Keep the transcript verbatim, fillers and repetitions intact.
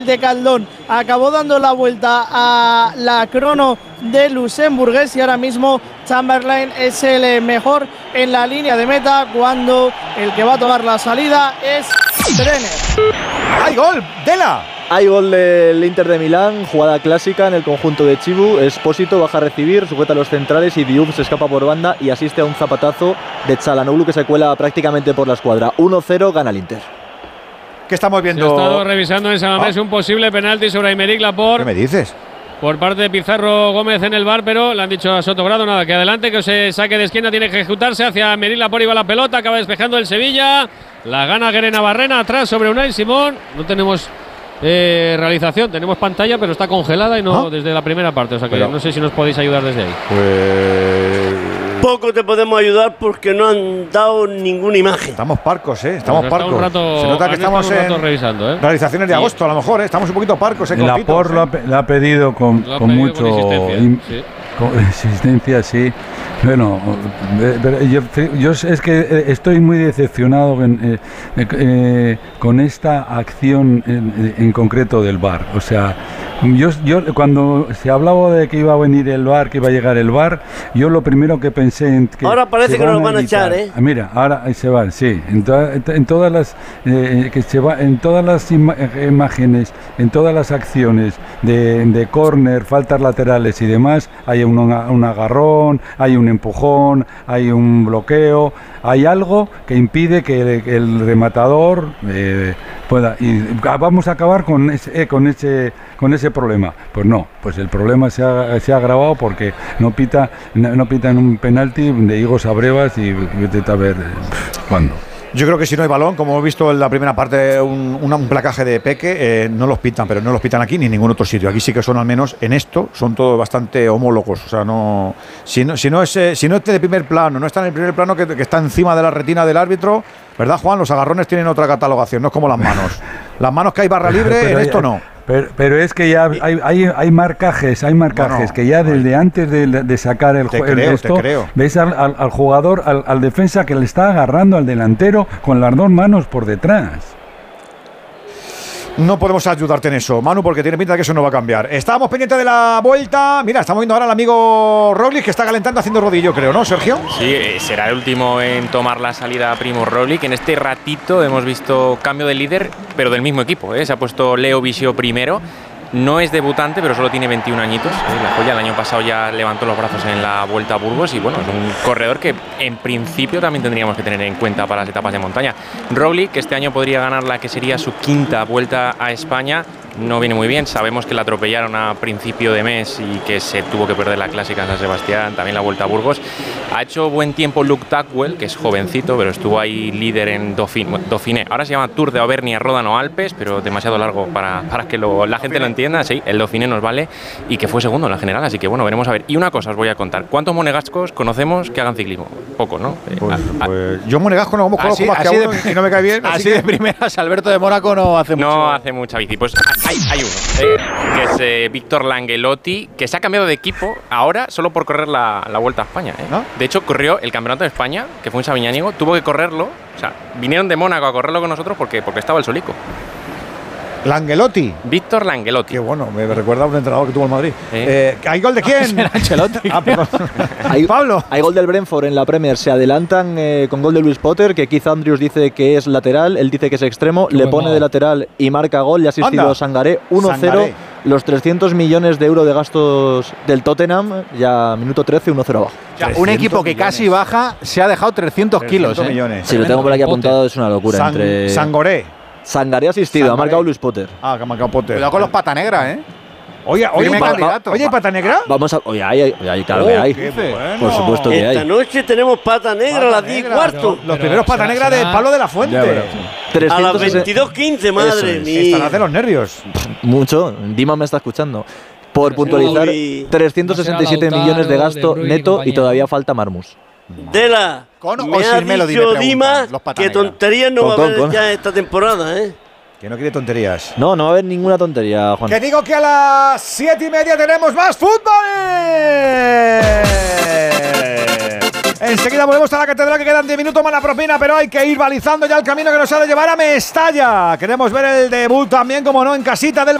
de Caldón acabó dando la vuelta a la crono de luxemburgués y ahora mismo Chamberlain es el mejor en la línea de meta cuando el que va a tomar la salida es Trener. ¡Hay gol! ¡Dela! Hay gol del Inter de Milán, jugada clásica en el conjunto de Chibu. Espósito baja a recibir, sujeta a los centrales y Diouf se escapa por banda y asiste a un zapatazo de Çalhanoğlu que se cuela prácticamente por la escuadra. uno cero gana el Inter. ¿Qué estamos viendo? Se ha estado revisando en San Mamés ah. un posible penalti sobre Aymeric Laporte. ¿Qué me dices? Por parte de Pizarro Gómez en el V A R, pero le han dicho a Sotogrado nada, que adelante, que se saque de esquina, tiene que ejecutarse hacia Aymeric Laporte, iba la pelota, acaba despejando el Sevilla, la gana Guerena Barrena atrás sobre Unai Simón. No tenemos eh, realización, tenemos pantalla, pero está congelada y no, ¿no? desde la primera parte, o sea que pero, no sé si nos podéis ayudar desde ahí. Pues poco te podemos ayudar porque no han dado ninguna imagen. Estamos parcos, ¿eh? Estamos pues parcos. Un rato, se nota que estamos en revisando, ¿eh? realizaciones de agosto, a lo mejor, ¿eh? Estamos un poquito parcos, ¿eh? Laporte lo, ¿eh? lo ha pedido con, lo ha con pedido mucho con insistencia, in, sí. con insistencia, sí. Bueno, yo, yo es que estoy muy decepcionado en, eh, eh, con esta acción en, en concreto del V A R. O sea, yo, yo cuando se hablaba de que iba a venir el V A R, que iba a llegar el V A R, yo lo primero que pensé en que ahora parece que nos lo van a echar, ¿eh? Mira, ahora se van, sí. En, to, en todas las eh, que se va, en todas las ima imágenes, en todas las acciones de, de córner, faltas laterales y demás, hay un, un agarrón, hay un empujón, hay un bloqueo, hay algo que impide que el, que el rematador eh, pueda. Y vamos a acabar con ese, eh, con ese, con ese problema. Pues no, pues el problema se ha, se ha agravado porque no pita, no, no pitan un penalti de higos a brevas y vete a ver cuándo. Yo creo que si no hay balón, como hemos visto en la primera parte, un, un, un placaje de Peque, eh, no los pitan, pero no los pitan aquí ni en ningún otro sitio. Aquí sí que son, al menos en esto, son todos bastante homólogos. O sea, no, si no, si no es, eh, si no esté de primer plano, no está en el primer plano que, que está encima de la retina del árbitro, ¿verdad, Juan? Los agarrones tienen otra catalogación, no es como las manos. Las manos que hay barra libre, pero en esto no. Pero, pero es que ya hay, hay, hay marcajes, hay marcajes no, no, que ya desde antes de, de sacar el juego esto, ves al, al, al jugador, al, al defensa que le está agarrando al delantero con las dos manos por detrás. No podemos ayudarte en eso, Manu, porque tiene pinta de que eso no va a cambiar. Estábamos pendientes de la vuelta. Mira, estamos viendo ahora al amigo Roglic que está calentando haciendo rodillo, creo, ¿no, Sergio? Sí, será el último en tomar la salida Primo Roglic. En este ratito hemos visto cambio de líder, pero del mismo equipo, ¿eh? Se ha puesto Leo Visio primero. No es debutante, pero solo tiene veintiún añitos. ¿eh? La joya el año pasado ya levantó los brazos en la Vuelta a Burgos y bueno, es un corredor que en principio también tendríamos que tener en cuenta para las etapas de montaña. Roglic, que este año podría ganar la que sería su quinta Vuelta a España, no viene muy bien. Sabemos que la atropellaron a principio de mes y que se tuvo que perder la clásica en San Sebastián, también la Vuelta a Burgos. Ha hecho buen tiempo Luke Tackwell, que es jovencito, pero estuvo ahí líder en Dauphiné. Dauphiné. Ahora se llama Tour de Auvernia, Ródano, Alpes, pero demasiado largo para, para que lo, la gente lo entienda. Sí, el Dauphiné nos vale y que fue segundo en la general, así que bueno, veremos a ver. Y una cosa os voy a contar. ¿Cuántos monegascos conocemos que hagan ciclismo? Poco, ¿no? Pues, a, pues yo monegasco no conozco así, más así que a uno de, y no me cae bien. Así, así de que primeras, Alberto de Mónaco no hace mucho. No hace mucha bici. Pues hay, hay uno, eh, que es eh, Víctor Langelotti, que se ha cambiado de equipo ahora solo por correr la, la Vuelta a España. ¿eh? ¿No? De hecho, corrió el Campeonato de España, que fue en Sabiñánigo, tuvo que correrlo. O sea, vinieron de Mónaco a correrlo con nosotros porque, porque estaba el solico. Langelotti. Víctor Langelotti. Qué bueno, me recuerda a un entrenador que tuvo en Madrid. ¿Eh? Eh, ¿Hay gol de quién? No, Ancelotti. Ah, perdón. hay, Pablo. Hay gol del Brentford en la Premier. Se adelantan eh, con gol de Luis Potter, que Keith Andrews dice que es lateral, él dice que es extremo, Qué le pone mal. de lateral y marca gol. Le ha asistido Anda. Sangaré uno cero. Los trescientos millones de euros de gastos del Tottenham, ya minuto trece, uno cero abajo. O sea, un equipo que millones. casi baja se ha dejado trescientos kilos. ¿eh? Millones. Si lo tengo por aquí apuntado, es una locura. San, entre Sangoré. Sangaré ha asistido, Sangaré. ha marcado Luis Potter. Ah, que ha marcado Potter. Cuidado con los pata negra, ¿eh? Oye, oye, Firme candidato. Oye, ¿hay pata negra? Vamos a. Oye, hay, hay, hay claro oh, que hay. Bueno. Por supuesto que Esta hay. Esta noche tenemos pata negra pata a las diez y cuarto. Los primeros pata negra de Pablo de la Fuente. A las veintidós quince, madre es. mía. Estarás de los nervios. Mucho. Dima me está escuchando. Por puntualizar, trescientos sesenta y siete millones de gasto neto y todavía falta Marmus. Dela, ¿Con o me sin ha dicho Dima que tonterías no con, va con, a haber con. ya esta temporada, ¿eh? Que no quiere tonterías. No, no va a haber ninguna tontería, Juan. Que digo que a las siete y media tenemos más fútbol. Enseguida volvemos a la catedral, que quedan diez minutos más la propina, pero hay que ir balizando ya el camino que nos ha de llevar a Mestalla. Queremos ver el debut también, como no, en casita del